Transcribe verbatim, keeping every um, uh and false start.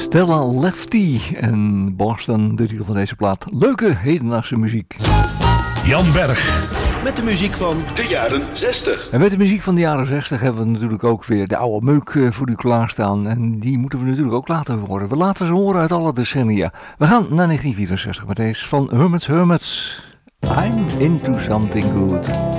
Stella Lefty en Boston, de titel van deze plaat. Leuke hedendaagse muziek. Jan Berg. Met de muziek van de jaren zestig. En met de muziek van de jaren zestig hebben we natuurlijk ook weer de oude meuk voor u klaarstaan. En die moeten we natuurlijk ook laten horen. We laten ze horen uit alle decennia. We gaan naar negentien vierenzestig met deze van Hermits Hermits. I'm into something good.